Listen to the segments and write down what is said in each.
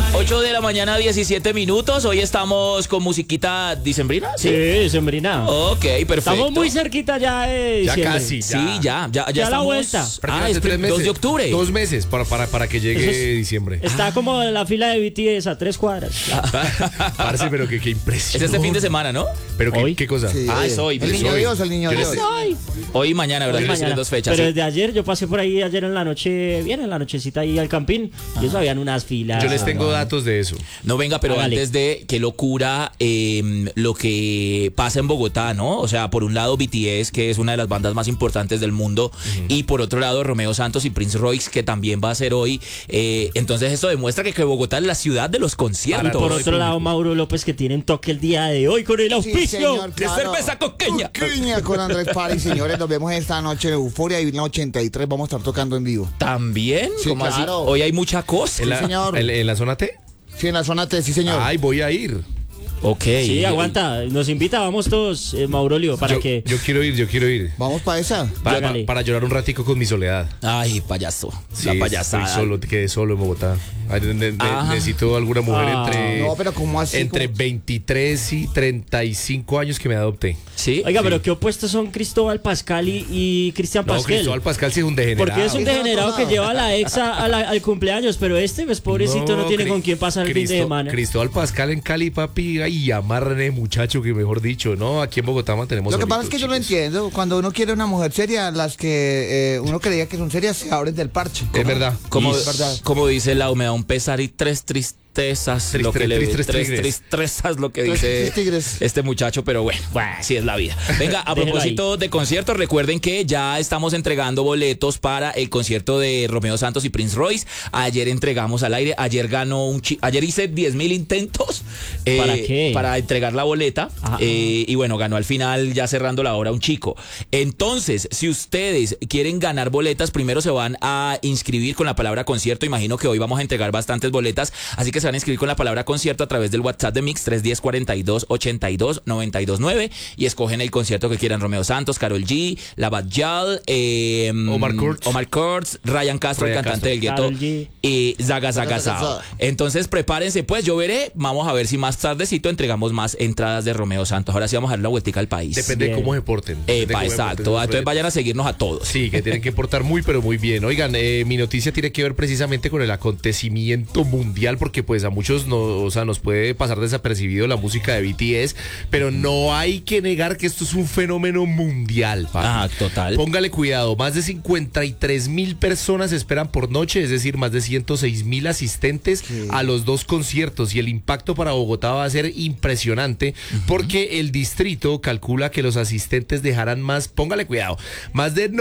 8 de la mañana, 17 minutos. Hoy estamos con musiquita dicembrina. Sí, dicembrina. Ok, perfecto. Estamos muy cerquita ya de Ya diciembre. casi. Sí, ya Ya la vuelta. Es 2 de octubre. 2 meses para que llegue diciembre. Está como en la fila de BTS a 3 cuadras. Parce, pero qué impresión. Es este fin de semana, ¿no? Pero Hoy. ¿qué cosa? Sí. Es hoy. El niño hoy. Dios, el niño Yo Dios. les- Ay. Hoy y mañana, ¿verdad? Hoy, Yo les mañana. doy 2 fechas. Pero Sí. desde ayer, yo pasé por ahí ayer en la noche, bien en la nochecita ahí al campín, y eso habían unas filas. Yo les tengo datos de eso. No, venga, pero Hágale. antes de qué locura lo que pasa en Bogotá, ¿no? O sea, por un lado BTS, que es una de las bandas más importantes del mundo, y por otro lado Romeo Santos y Prince Royce, que también va a ser hoy. Entonces esto demuestra que Bogotá es la ciudad de los conciertos. Por otro lado, Mauro López, que tienen toque el día de hoy con el Sí, auspicio. señor, de cerveza coqueña. Coqueña con Andrés París, señores. Nos vemos esta noche en Euforia y en la 83. Vamos a estar tocando en vivo. ¿También? Sí, ¿Cómo así? claro. Hoy hay mucha cosa. ¿En la, señor. en la zona T? Sí, en la zona T, sí, señor. Ay, voy a ir. Ok. Sí, aguanta, nos invita, vamos todos, Maurolio, para yo, que... yo quiero ir. Vamos para esa. Hágale. Para llorar un ratico con mi soledad. Ay, payaso. Sí, La payasada. estoy solo, quedé solo en Bogotá. Ay, Ajá. necesito alguna mujer entre, No, pero ¿cómo así? entre 23 y 35 años que me adopte. Sí. Oiga, pero qué opuestos son Cristóbal Pascal y Cristian No, Pasquel. Cristóbal Pascal sí es un degenerado. Porque es un Eso no degenerado pasa que lleva a la ex al cumpleaños, pero este, pues pobrecito, no tiene con quién pasar el fin de semana. Cristóbal Pascal en Cali, papi, ay, amarre muchacho, que mejor dicho, ¿no? Aquí en Bogotá mantenemos. Lo que pasa es que yo lo entiendo. Cuando uno quiere una mujer seria, las que uno creía que son serias se abren del parche. Es verdad. Como, Es verdad. como dice Lau, me da un pesar y 3 tristezas. Lo que le Tres tigres. tristezas lo que Tres dice tigres. este muchacho, pero bueno, así es la vida. Venga, a Déjelo propósito de conciertos, recuerden que ya estamos entregando boletos para el concierto de Romeo Santos y Prince Royce. Ayer entregamos al aire, ayer ganó ayer hice 10,000 intentos ¿Para qué? para entregar la boleta. Ajá. Y bueno, ganó al final, ya cerrando la hora, un chico. Entonces, si ustedes quieren ganar boletas, primero se van a inscribir con la palabra concierto. Imagino que hoy vamos a entregar bastantes boletas, así que se van a inscribir con la palabra concierto a través del WhatsApp de Mix 310-42-82-929 y escogen el concierto que quieran. Romeo Santos, Karol G, La Bad Yal, Omar Kurtz, Ryan Castro, el cantante del gueto, Karol G. y Zaga Zaga Sao. Entonces prepárense, pues yo veré, vamos a ver si más tardecito entregamos más entradas de Romeo Santos. Ahora sí vamos a dar la vueltica al país. Depende de Bien. cómo se porten. Depende de cómo se Exacto. porten. Entonces vayan a seguirnos a todos. Sí, que tienen que portar muy, pero muy bien. Oigan, mi noticia tiene que ver precisamente con el acontecimiento mundial, porque pues a muchos nos puede pasar desapercibido la música de BTS, pero no hay que negar que esto es un fenómeno mundial, papi. Ah, total. Póngale cuidado, más de 53,000 personas esperan por noche, es decir, más de 106,000 asistentes a los 2 conciertos, y el impacto para Bogotá va a ser impresionante, porque el distrito calcula que los asistentes dejarán póngale cuidado, más de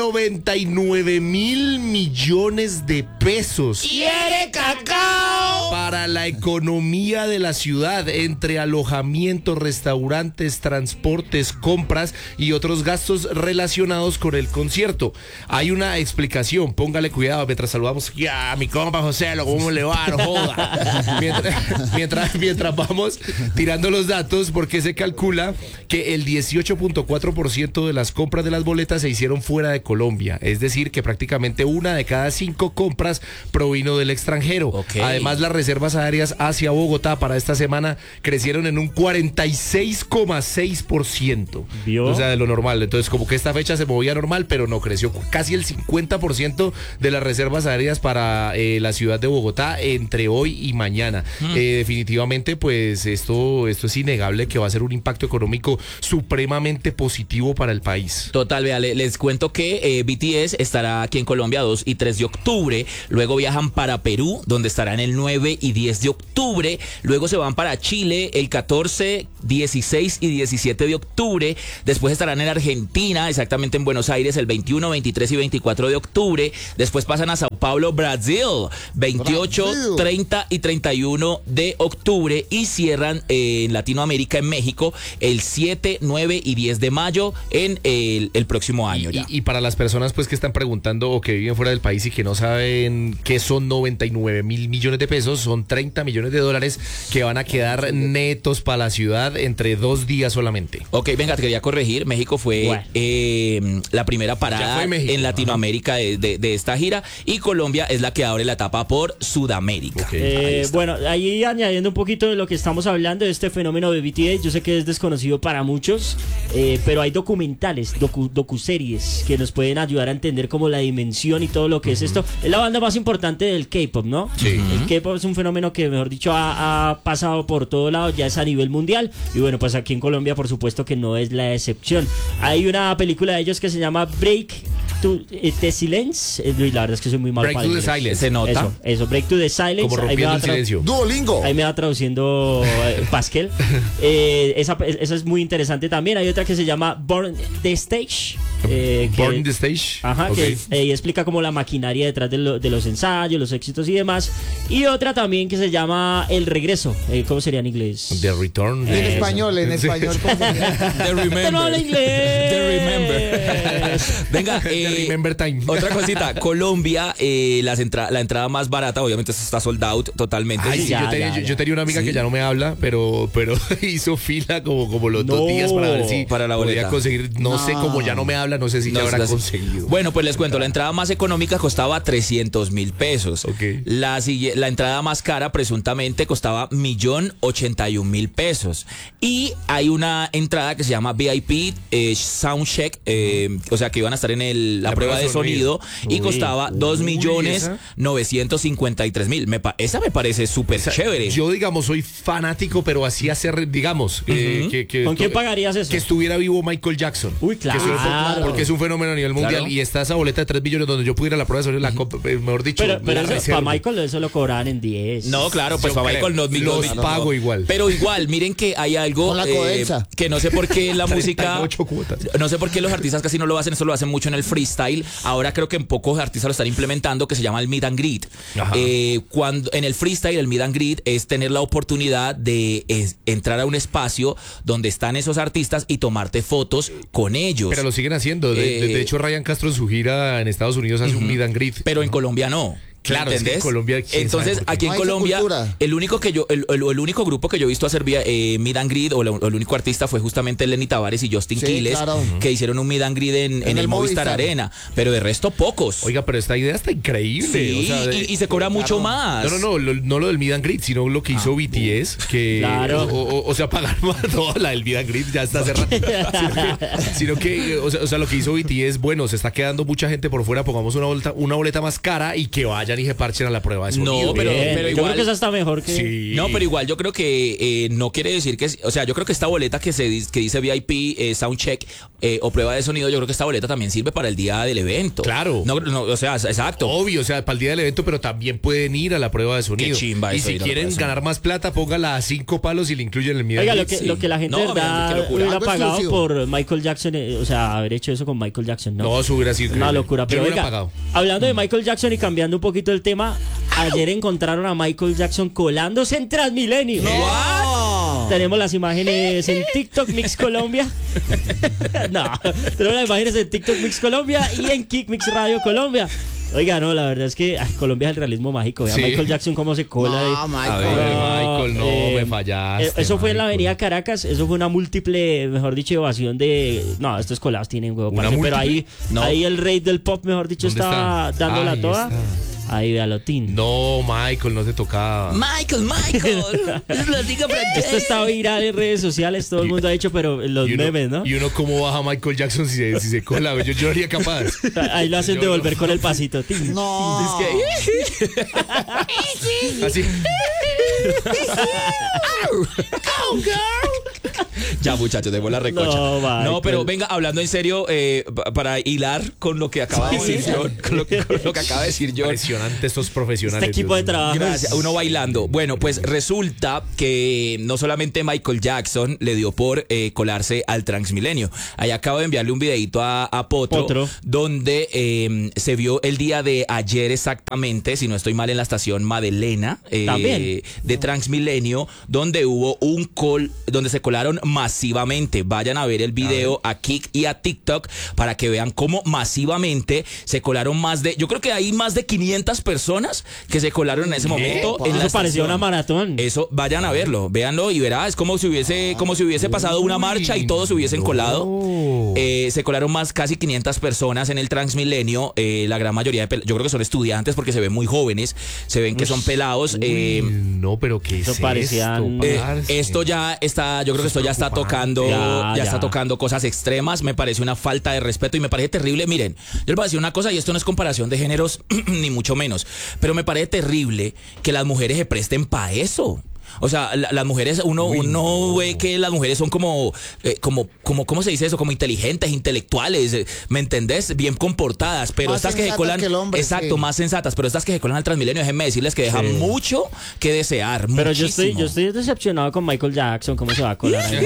99,000 millones de pesos. ¡Quiere cacao! Para la economía de la ciudad, entre alojamientos, restaurantes, transportes, compras y otros gastos relacionados con el concierto. Hay una explicación, póngale cuidado mientras saludamos a mi compa José, ¿cómo le va? No joda. Mientras vamos tirando los datos, porque se calcula que el 18.4% de las compras de las boletas se hicieron fuera de Colombia, es decir, que prácticamente 1 de cada 5 compras provino del extranjero. Ok. Además, las reservas aéreas hacia Bogotá para esta semana crecieron en un 46,6%. ¿Vio? O sea, de lo normal. Entonces, como que esta fecha se movía normal, pero no, creció casi el 50% de las reservas aéreas para la ciudad de Bogotá entre hoy y mañana. Definitivamente, pues esto es innegable que va a ser un impacto económico supremamente positivo para el país. Total, vea, les cuento que BTS estará aquí en Colombia 2 y 3 de octubre, luego viajan para Perú, donde estarán el 9 y 10 de octubre, luego se van para Chile el 14, 16 y 17 de octubre, después estarán en Argentina, exactamente en Buenos Aires, el 21, 23 y 24 de octubre, después pasan a Sao Paulo, Brasil, 28, Brasil. 30 y 31 de octubre, y cierran en Latinoamérica, en México, el 7, 9 y 10 de mayo en el próximo año ya. Y para las personas pues que están preguntando o que viven fuera del país y que no saben qué son 99,000 millones de pesos, son $30 millones que van a quedar netos para la ciudad entre 2 días solamente. Ok, venga, te quería corregir. México fue la primera parada en Latinoamérica de esta gira, y Colombia es la que abre la etapa por Sudamérica. Okay. Bueno, ahí añadiendo un poquito de lo que estamos hablando de este fenómeno de BTS, yo sé que es desconocido para muchos, pero hay documentales, docuseries que nos pueden ayudar a entender como la dimensión y todo lo que es esto. Es la banda más importante del K-pop, ¿no? Sí. El K-pop es un fenómeno que, mejor dicho, ha pasado por todo lado, ya es a nivel mundial, y bueno, pues aquí en Colombia por supuesto que no es la excepción. Hay una película de ellos que se llama Break to the Silence. La verdad es que soy muy mal Break to the Silence. Se nota. Eso, Break to the Silence. Como rompiendo el silencio. Duolingo. Ahí me va traduciendo Pascal. Esa es muy interesante también. Hay otra que se llama Born the Stage. Born the Stage. Ajá, Okay. que explica como la maquinaria detrás de los ensayos, los éxitos y demás. Y otra también que se llama El Regreso. ¿Cómo sería en inglés? The Return. En español, ¿cómo se llama? The Remember. No habla inglés. The Remember. Venga, The Remember Time. otra cosita. Colombia, la entrada más barata, obviamente eso está sold out totalmente. Ay, sí, yo tenía una amiga que ya no me habla, pero hizo fila como los 2 días para ver si para la boleta. podía conseguir. No sé, como ya no me habla, no sé si ya habrá conseguido. Bueno, pues les cuento, la entrada más económica costaba 300,000 pesos. Ok. La entrada más cara presuntamente costaba 1,081,000 pesos. Y hay una entrada que se llama VIP Soundcheck, o sea que iban a estar en la prueba de sonido, y costaba 2,953,000. Esa me parece súper chévere. Yo, digamos, soy fanático, pero así hacer, digamos, ¿Con quién pagarías eso? que estuviera vivo Michael Jackson. Uy, claro. Porque es un fenómeno a nivel mundial. Claro. Y está esa boleta de 3 millones donde yo pudiera la prueba de sonido, mejor dicho, Pero la eso, reservo. para Michael eso lo cobraban en 10. No, claro, pues Yo para Michael creo. no, Los pago igual. Pero igual, miren que hay algo Con la Codensa. que no sé por qué en la música, 38 cuotas. no sé por qué los artistas casi no lo hacen, eso lo hacen mucho en el freestyle. Ahora creo que en pocos artistas lo están implementando, que se llama el meet and greet. Cuando en el freestyle el meet and greet es tener la oportunidad de entrar a un espacio donde están esos artistas y tomarte fotos con ellos. Pero lo siguen haciendo. De hecho, Ryan Castro en su gira en Estados Unidos hace un meet and greet. Pero en Colombia no. Claro, es que en Colombia, ¿quién entonces sabe por qué? aquí en No hay esa Colombia cultura. el único grupo que yo he visto hacer meet and greet, o el único artista fue justamente Lenny Tavares y Justin Sí, Quiles, claro. que hicieron un meet and greet en el Movistar Arena, pero de resto pocos. Oiga, pero esta idea está increíble. Sí, O sea, y se cobra mucho más. No lo del meet and greet, sino lo que hizo BTS, que Claro. o sea, pagar más, no, la del meet and greet ya está cerrada. sino que, o sea, lo que hizo BTS, bueno, se está quedando mucha gente por fuera, pongamos una boleta más cara y que vayan y se parchen a la prueba de sonido. No, pero Yo igual. creo que esa está mejor que... Sí. No, pero igual yo creo que no quiere decir que... O sea, yo creo que esta boleta que dice VIP, Soundcheck o prueba de sonido, yo creo que esta boleta también sirve para el día del evento. Claro. No, o sea, exacto. Obvio, o sea, para el día del evento, pero también pueden ir a la prueba de sonido. Qué chimba y eso, si ir a la quieren prueba de ganar más plata, póngala a 5 palos y le incluyen el meet and Oiga, greet. lo que la gente No, de verdad qué locura. hubiera Algo pagado exclusivo. por Michael Jackson, o sea, haber hecho eso con Michael Jackson, ¿no? No, eso hubiera sido Una increíble. locura. Yo Pero lo hubiera oiga, pagado. hablando de Michael Jackson y cambiando un poquito el tema, ayer encontraron a Michael Jackson colándose en Transmilenio. Tenemos las imágenes en TikTok Mix Colombia. No, tenemos las imágenes en TikTok Mix Colombia y en Kick Mix Radio Colombia. Oiga, no, la verdad es que Colombia es el realismo mágico. Vea Sí. Michael Jackson cómo se cola. No, A Michael. ver, Michael, no, me eh, fallaste. Eso fue en la Michael. avenida Caracas. Eso fue una múltiple, mejor dicho, evasión de... No, estos colados tienen huevo, ¿Una parce, pero ahí, múltiple? No. ahí el rey del pop, mejor dicho, ¿Dónde estaba está? dándola Ahí toda. está. Ahí, véalo, Tin. No, Michael, no te tocaba. Michael, es la liga Esto está viral en redes sociales, todo el mundo ha dicho, pero en los Y uno, memes, ¿no? Y uno cómo baja Michael Jackson si se cola. Yo sería capaz. Ahí lo hacen Yo devolver no. con el pasito. Tin. No. Así. Ya, muchachos, demos la recocha. No, Michael. No, pero venga, hablando en serio, para hilar con lo que acaba de decir John, con lo que acaba de decir John. Impresionante estos profesionales. Este equipo de Dios mío. trabajo. Gracias, uno bailando. Bueno, pues resulta que no solamente Michael Jackson le dio por colarse al Transmilenio. Ahí acabo de enviarle un videito a Potro, donde se vio el día de ayer exactamente, si no estoy mal, en la estación Madelena También. de Transmilenio, donde hubo donde se colaron masivamente. Vayan a ver el video a Kik y a TikTok para que vean cómo masivamente se colaron yo creo que hay más de 500 personas que se colaron en ese momento. Eso parecía una maratón. Eso, vayan a verlo, véanlo y verá, es como si hubiese pasado una marcha y todos se hubiesen colado. Se colaron casi 500 personas en el Transmilenio, la gran mayoría yo creo que son estudiantes porque se ven muy jóvenes, se ven que son pelados. No, pero ¿qué es parecían, esto ya está, yo creo que esto ya está tocando, ya está tocando cosas extremas. Me parece una falta de respeto y me parece terrible. Miren, yo les voy a decir una cosa y esto no es comparación de géneros ni mucho menos, pero me parece terrible que las mujeres se presten para eso. O sea, las mujeres, uno ve que las mujeres son como, ¿cómo se dice eso? Como inteligentes, intelectuales, ¿me entendés? Bien comportadas, pero más estas que se colan, exacto, sí, más sensatas, pero estas que se colan al Transmilenio, déjenme decirles que dejan mucho que desear, pero muchísimo. yo estoy decepcionado con Michael Jackson, ¿cómo se va a colar ahí,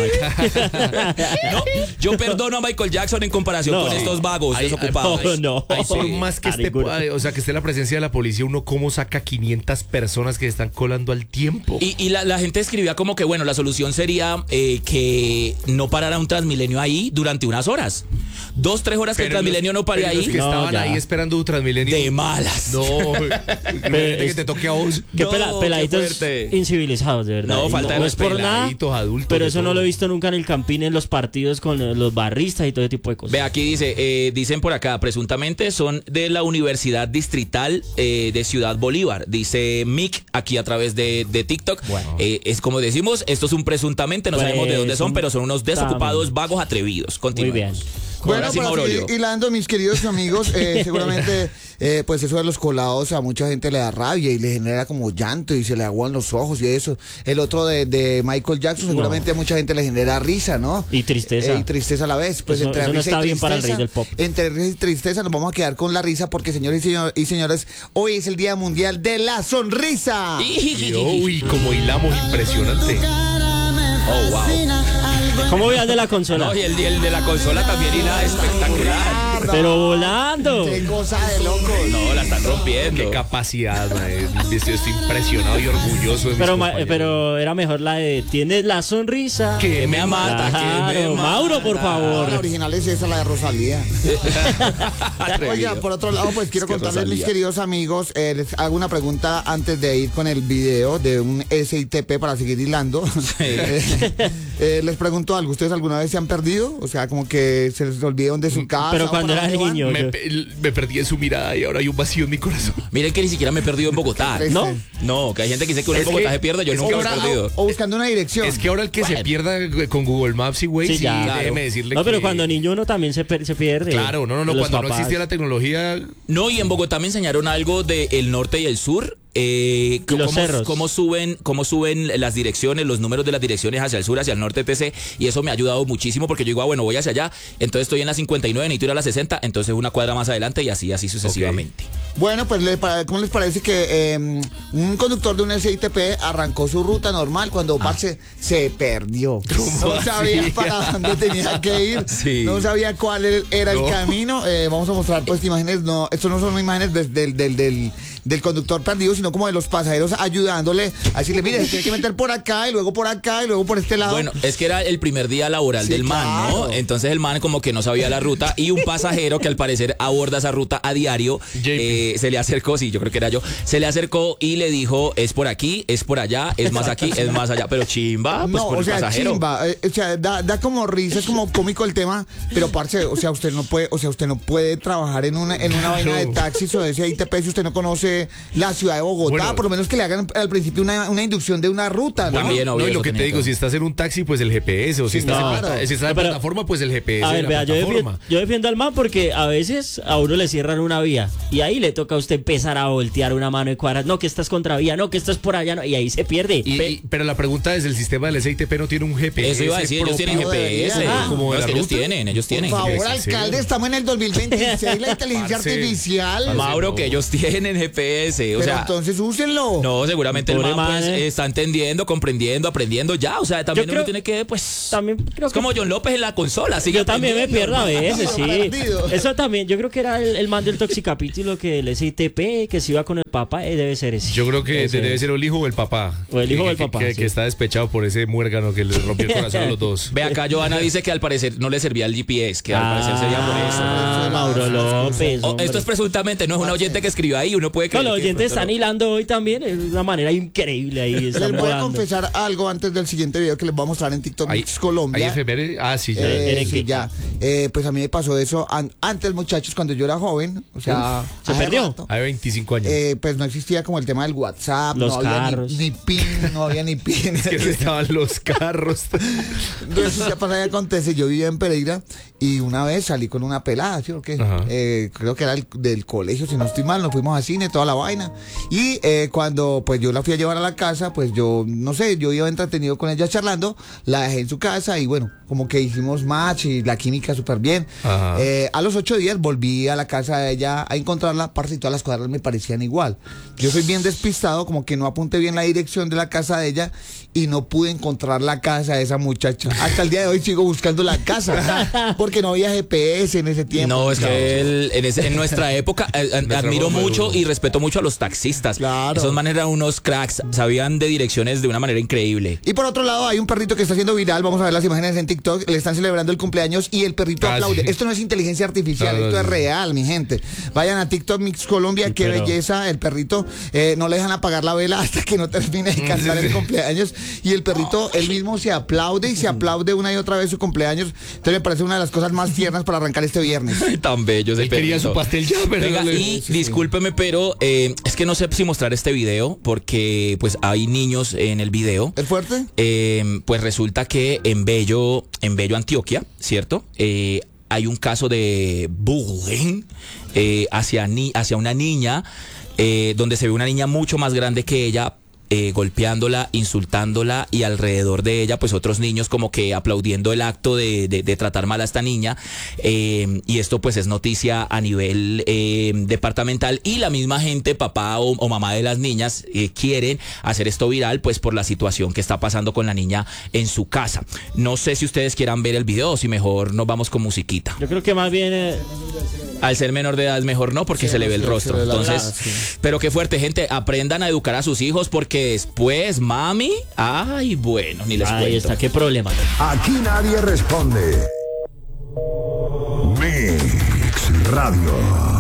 No, yo perdono a Michael Jackson en comparación con estos vagos desocupados. No. Por más que esté la presencia de la policía, uno cómo saca 500 personas que se están colando al tiempo. Y la gente escribía como que, bueno, la solución sería que no parara un Transmilenio ahí durante unas horas. 2-3 horas que el Transmilenio no pare ahí. Los que estaban ahí esperando un Transmilenio. De malas. No, que te toque a vos. Qué peladitos incivilizados, de verdad. No, falta de es por nada, adultos, pero eso no lo he visto nunca en el Campín, en los partidos con los barristas y todo ese tipo de cosas. Ve, aquí dicen por acá, presuntamente son de la Universidad Distrital de Ciudad Bolívar. Dice Mick aquí a través de TikTok. Bueno. Es como decimos, esto es un presuntamente, no sabemos de dónde son, pero son unos desocupados, vagos, atrevidos. Continuemos. Muy bien. Bueno, para seguir hilando, mis queridos amigos, seguramente pues eso de los colados a mucha gente le da rabia y le genera como llanto y se le aguan los ojos y eso. El otro de Michael Jackson seguramente a mucha gente le genera risa, ¿no? Y tristeza. Y tristeza a la vez. Pues eso, entre eso no risa está y bien tristeza, para el rey del pop. Entre risa y tristeza nos vamos a quedar con la risa porque, señores y señores, hoy es el Día Mundial de la Sonrisa. Uy, como hilamos impresionante. Oh, wow. ¿Cómo veas de la consola? No, y el de la consola también hila espectacular. Pero volando. Qué cosa de locos. No, la están rompiendo. Qué capacidad, estoy impresionado y orgulloso de mis compañeros. Pero era mejor la de tienes la sonrisa que me mata, claro, que me Mauro, por favor. La original es esa, la de Rosalía. Oiga, por otro lado, pues quiero contarles, mis queridos amigos, les hago una pregunta antes de ir con el video de un SITP para seguir hilando. Les pregunto algo, ¿ustedes alguna vez se han perdido? O sea, como que se les olvidaron de su casa. Pero cuando era niño. Me perdí en su mirada y ahora hay un vacío en mi corazón. Miren que ni siquiera me he perdido en Bogotá. ¿No? No, que hay gente que dice que uno en Bogotá se pierde, yo nunca me he perdido. O buscando una dirección. Es que ahora el que se pierda con Google Maps y Waze, sí, ya, déjeme decirle no, pero que... cuando niño uno también se pierde. Claro, cuando no existía la tecnología... No, y en Bogotá me enseñaron algo del norte y el sur. Los cerros. Cómo suben las direcciones, los números de las direcciones hacia el sur, hacia el norte, etc. Y eso me ha ayudado muchísimo porque yo digo, bueno, voy hacia allá, entonces estoy en la 59, necesito ir a la 60, entonces una cuadra más adelante y así sucesivamente. Okay. Bueno, pues ¿cómo les parece que un conductor de un SITP arrancó su ruta normal cuando parce se perdió? No sabía para dónde tenía que ir, no sabía cuál era el camino. Vamos a mostrar pues imágenes, esto no son imágenes del conductor perdido, sino como de los pasajeros ayudándole a decirle, mire, se tiene que meter por acá y luego por acá y luego por este lado. Bueno, es que era el primer día laboral del man, ¿no? Entonces el man como que no sabía la ruta y un pasajero que al parecer aborda esa ruta a diario, se le acercó, sí, yo creo que era yo, se le acercó y le dijo, es por aquí, es por allá, es más aquí, es más allá, pero chimba, pues no, por o el sea, pasajero. Chimba, o sea, da como risa, es como cómico el tema, pero parce, o sea, usted no puede trabajar en una vaina de taxis o de SITP si usted no conoce la ciudad de Bogotá, bueno, por lo menos que le hagan al principio una inducción de una ruta, ¿no? También, obvio, no, y lo que te digo, si estás en un taxi, pues el GPS, o si estás en plataforma, pues el GPS. A ver, vea, yo defiendo al man porque a veces a uno le cierran una vía y ahí le toca a usted empezar a voltear una mano de cuadras, no, que estás contravía, no, que estás por allá, no, y ahí se pierde. Pero la pregunta es, el sistema del SITP no tiene un GPS. Eso iba a decir, ellos tienen GPS. Como es que ellos tienen. Por favor, alcalde, estamos en el 2026, la inteligencia artificial. Mauro, que ellos tienen GPS. GPS. O Pero sea, entonces úsenlo. no, seguramente el Pobre man pues, man, está entendiendo, comprendiendo, aprendiendo ya. O sea, también Yo uno creo- tiene que, pues. También creo Es que como John López en la consola. Sigue yo también me pierdo a veces, sí. Perdido. Eso también, yo creo que era el man del Toxicapítulo que el SITP, que se iba con el papá, debe ser ese. Yo creo que Ese. debe ser el hijo o el papá. O el hijo o el Que- papá, Que, sí. que está despechado por ese muérgano que le rompió el corazón a los dos. Ve acá, Johanna dice que al parecer no le servía el GPS, que al parecer sería por eso. Mauro López. Esto es hombre. presuntamente, no es un oyente que escribió ahí, uno puede No, creer los que de oyentes pronto están no. hilando hoy también, es una manera increíble ahí. Les Están voy a volando. confesar algo antes del siguiente video que les voy a mostrar en TikTok Hay- Mix Colombia. ¿Hay efemérides? Ah, sí, ya. Sí, ya. Pues a mí me pasó eso antes, muchachos, cuando yo era joven. O sea, ¿se hace perdió? rato. Hay 25 años. Pues no existía como el tema del WhatsApp, Los no había carros. ni PIN, no había ni PIN. Es que no estaban los carros. Entonces ya pasa y acontece, yo vivía en Pereira y una vez salí con una pelada, ¿sí o qué? Ajá. Creo que era del colegio, si no estoy mal, nos fuimos a cine, toda la vaina. Y cuando pues yo la fui a llevar a la casa, pues yo, no sé, yo iba entretenido con ella charlando, la dejé en su casa y bueno, como que hicimos match y la química súper bien. Ajá. A los 8 días volví a la casa de ella a encontrarla, parce, y todas las cuadras me parecían igual. Yo soy bien despistado, como que no apunté bien la dirección de la casa de ella y no pude encontrar la casa de esa muchacha. Hasta el día de hoy sigo buscando la casa, porque no había GPS en ese tiempo. No, es que en nuestra época admiro forma de mucho uno. y respeto mucho a los taxistas. Claro. Esos manes eran unos cracks, sabían de direcciones de una manera increíble. Y por otro lado, hay un perrito que está haciendo viral. Vamos a ver las imágenes en TikTok. Le están celebrando el cumpleaños y el perrito Ah, aplaude. sí. Esto no es inteligencia artificial, No, esto es sí. real, mi gente. Vayan a TikTok Mix Colombia, Sí, qué pero- belleza. El perrito no le dejan apagar la vela hasta que no termine de cantar el cumpleaños. Y el perrito, él mismo se aplaude y se aplaude una y otra vez su cumpleaños. Entonces me parece una de las cosas más tiernas para arrancar este viernes. Tan bello ese Él quería perrito. su pastel ya, pero Venga, no le- y discúlpeme, pero es que no sé si mostrar este video porque pues hay niños en el video. ¿Es fuerte? Pues resulta que en Bello, Antioquia, ¿cierto? Hay un caso de bullying hacia una niña, donde se ve una niña mucho más grande que ella, golpeándola, insultándola y alrededor de ella pues otros niños como que aplaudiendo el acto de tratar mal a esta niña, y esto pues es noticia a nivel departamental y la misma gente, papá o mamá de las niñas, quieren hacer esto viral pues por la situación que está pasando con la niña en su casa. No sé si ustedes quieran ver el video o si mejor nos vamos con musiquita. Yo creo que más bien Al ser menor de edad es mejor no porque Sí, se le ve el se rostro. ve la Entonces, cara, sí. pero qué fuerte, gente, aprendan a educar a sus hijos porque después, mami, ay, bueno, ni les ahí cuento. está, qué problema. Aquí nadie responde. Mix Radio.